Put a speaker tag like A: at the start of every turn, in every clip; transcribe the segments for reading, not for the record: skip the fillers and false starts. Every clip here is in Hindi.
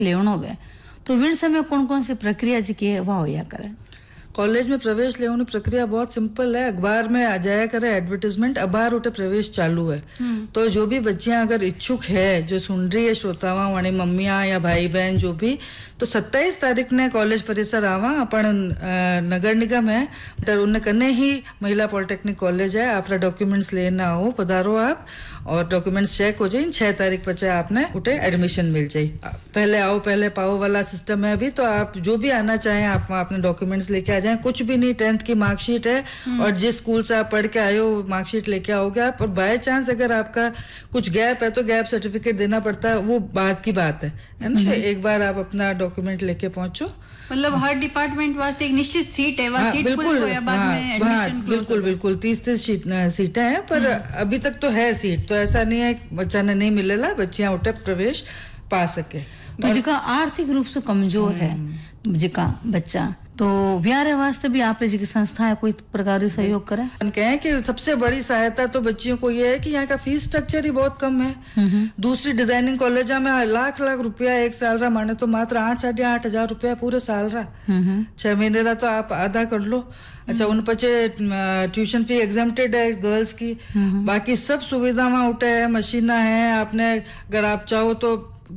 A: लेवणो बे तो विण समय कौन कौन सी प्रक्रिया जी की वह होया करे?
B: कॉलेज में प्रवेश लेने प्रक्रिया बहुत सिंपल है। अखबार में आ जाया करे एडवर्टाइजमेंट, अखबार उठे प्रवेश चालू है। तो जो भी बच्चियां अगर इच्छुक है, जो सुन रही है श्रोतावा वाणी मम्मियां या भाई बहन जो भी, तो 27 तारीख ने कॉलेज परिसर आवा अपन नगर निगम है तो उन्हें कने ही महिला पॉलिटेक्निक कॉलेज है। आप डॉक्यूमेंट्स लेना आओ, पधारो आप, और डॉक्यूमेंट्स चेक हो जाए। 6 तारीख बचे आपने उठे एडमिशन मिल जाए। पहले आओ पहले पाओ वाला सिस्टम है अभी। तो आप जो भी आना चाहें आप अपने डॉक्यूमेंट्स लेके आ जाएं। कुछ भी नहीं, 10th की मार्कशीट है और जिस स्कूल से आप पढ़ के आए हो मार्कशीट लेके आओगे आप। और बाय चांस अगर आपका कुछ गैप है तो गैप सर्टिफिकेट देना पड़ता है, वो बाद की बात है ना। एक बार आप अपना डॉक्यूमेंट लेके पहुंचो।
C: मतलब हर डिपार्टमेंट वास्ते एक निश्चित सीट है, वहाँ सीट फुल हो या बाद में एडमिशन
B: बिल्कुल बिल्कुल 30 सीटें हैं, पर अभी तक तो है सीट। तो ऐसा नहीं है बच्चा ने नहीं मिलेला, बच्चियां उठे प्रवेश पा सके।
A: तो जिका आर्थिक रूप से कमजोर है जिका बच्चा, तो व्यारे वास्ते भी आप जी की संस्था है कोई प्रकार सहयोग करे?
B: कहें कि सबसे बड़ी सहायता तो बच्चियों को ये है कि यहाँ का फीस स्ट्रक्चर ही बहुत कम है। दूसरी डिजाइनिंग कॉलेज में लाख रुपया एक साल रहा, माने तो मात्र 8-8.5 हजार रुपया पूरे साल रहा। 6 महीने रहा तो आप आधा कर लो। अच्छा, उन पचे ट्यूशन फी एग्जाम्प्टेड है गर्ल्स की। बाकी सब सुविधा वहाँ उठे है, मशीना है, आपने अगर आप चाहो तो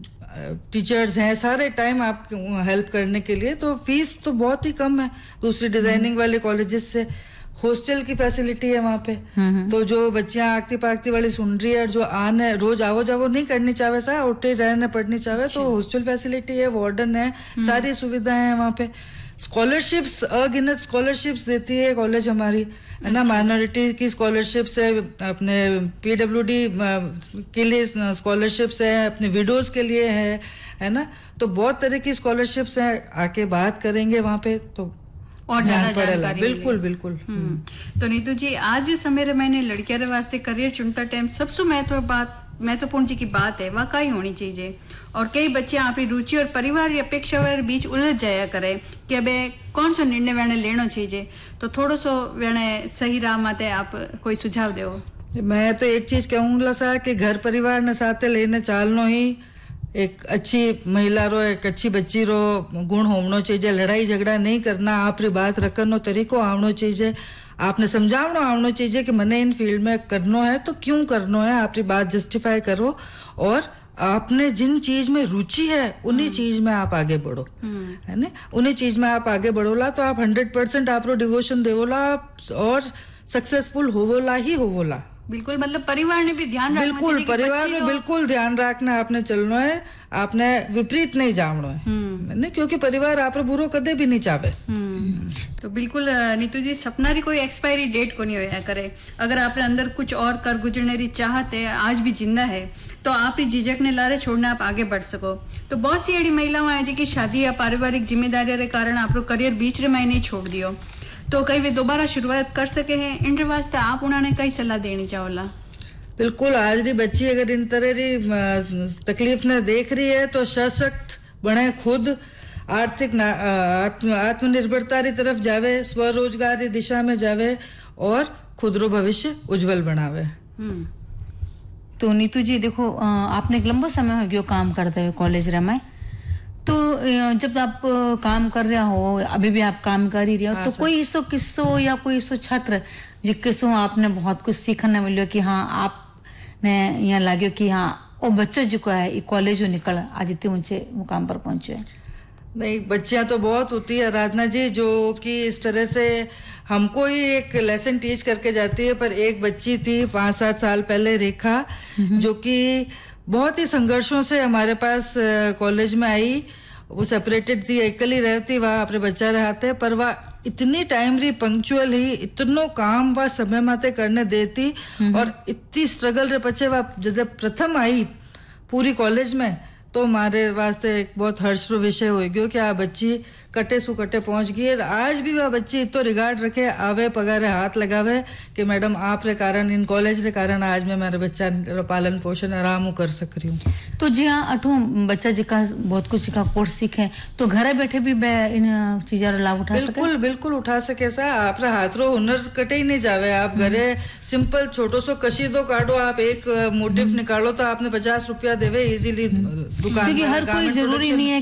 B: टीचर्स हैं सारे टाइम आप हेल्प करने के लिए। तो फीस तो बहुत ही कम है दूसरी डिजाइनिंग वाले कॉलेजेस से। हॉस्टल की फैसिलिटी है वहाँ पे। तो जो बच्चियां आगती पागती वाली सुन रही है, जो आने रोज आवो जावो नहीं करनी चाहे, सा उठे रहने पढ़नी चाहे, तो हॉस्टल फैसिलिटी है, वार्डन है, सारी सुविधाएं हैं वहाँ पे। स्कॉलरशिप्स, अगिनत स्कॉलरशिप्स देती है कॉलेज हमारी, है ना। माइनॉरिटी की स्कॉलरशिप्स है, अपने पीडब्ल्यूडी के लिए स्कॉलरशिप्स है, अपने विडोज के लिए है ना। तो बहुत तरह की स्कॉलरशिप्स है, आके बात करेंगे वहाँ पे तो
C: और ज्यादा जानकारी
B: बिल्कुल बिल्कुल।
C: तो नीतू जी, आज इस समय मैंने लड़कियों के वास्ते करियर चुनता टाइम सबसे महत्वपूर्ण जी की बात है वह कई होनी चाहिए। और कई बच्चे अपनी रुचि और परिवार की अपेक्षा के बीच उलझ जाया करे कि अब कौन सा निर्णय वेणे लेना चाहिए। तो थोड़ा सो वेणे सही राह माते आप कोई सुझाव दो।
B: मैं तो एक चीज कहूंगा सा कि घर परिवार ने साथे लेने चालनो ही एक अच्छी महिला रो, एक अच्छी बच्ची रो गुण होना चाहिए। लड़ाई झगड़ा नहीं करना, आपरी बात रखनो तरीको आवनो चाहिए, आपने समझावनो आवनो चाहिए कि मने इन फील्ड में करनो है तो क्यों करनो है, आपकी बात जस्टिफाई करो। और आपने जिन चीज में रुचि है उन्हीं चीज में आप आगे बढ़ो, है ना। उन्हीं चीज में आप आगे बढ़ोला तो आप 100% आप डिवोशन देवोला और सक्सेसफुल होवोला ही होवोला।
C: बिल्कुल, मतलब परिवार ने भी ध्यान रखना
B: बिल्कुल, परिवार में बिल्कुल ध्यान रखना, आपने चलना है, आपने विपरीत नहीं जावना है, क्योंकि परिवार आप बुरो कदे भी नहीं चाहे।
C: तो बिल्कुल नीतू जी, सपना री कोई एक्सपायरी डेट को नहीं होया करे। अगर आपने अंदर कुछ और कर गुजरने की चाहत है, आज भी जिंदा है, तो आप झिझक ने लारे छोड़ने आप आगे बढ़ सको। तो बहुत सी ऐसी महिलाओं है जी की शादी या पारिवारिक जिम्मेदारी के कारण आप करियर बीच रे में नहीं छोड़ दियो, तो कई वे दोबारा शुरुआत कर सके हैं। इन वास्ते आप उन्होंने कई सलाह देनी चाहोला?
B: बिल्कुल, आज री बच्ची अगर इन तरह री तकलीफ ने देख रही है तो सशक्त बने, खुद आर्थिक आत्मनिर्भरता री तरफ जावे, स्वरोजगार की दिशा में जावे और खुद रो भविष्य उज्जवल बनावे।
A: तो नीतू जी देखो, आपने एक लंबा समय हो गया काम करते हुए कॉलेज में, तो जब आप काम कर रहे हो, अभी भी आप काम कर ही रहे हो, तो कोई ऐसा किस्सो या कोई ऐसा छात्र जो किस्सो आपने बहुत कुछ सीखने मिलो कि हाँ आपने यहाँ लगे कि हाँ वो बच्चों जो है कॉलेज निकल आज इतने ऊंचे मुकाम पर पहुंचे?
B: नहीं, बच्चियां तो बहुत होती है आराधना जी, जो कि इस तरह से हमको ही एक लेसन टीच करके जाती है। पर एक बच्ची थी 5-7 साल पहले, रेखा, जो कि बहुत ही संघर्षों से हमारे पास कॉलेज में आई। वो सेपरेटेड थी, अकेली रहती, वह अपने बच्चा रहते, पर वह इतनी टाइमली पंक्चुअल ही इतनो काम वह समय माते करने देती। और इतनी स्ट्रगल रे पचे वह जब प्रथम आई पूरी कॉलेज में, तो हमारे वास्ते एक बहुत हर्ष रो विषय हो गयो कि आ बच्ची कटे सु कटे पहुंच गई है। आज भी वह बच्चे इतो रिगार्ड रखे आवे पगारे हाथ लगावे कि मैडम आप रे कारण इन कॉलेज रे कारण आज मैं मेरे बच्चा रो पालन पोषण आराम कर सक रही हूँ।
A: तो जी हाँ अठू बच्चा जिका बहुत कुछ सिखा कोर्स सीखे तो घरे बैठे भी इन चीजा रो लाभ उठा सके।
B: बिल्कुल बिल्कुल उठा सके सा। आपरा हाथ रो हुनर कटे ही नहीं जावे। आप घरे सिंपल छोटो सो कशीदो काटो, आप एक मोटिव निकालो तो आपने 50 रुपया देवे इजीली दुकान।
A: क्योंकि हर कोई जरूरी नहीं है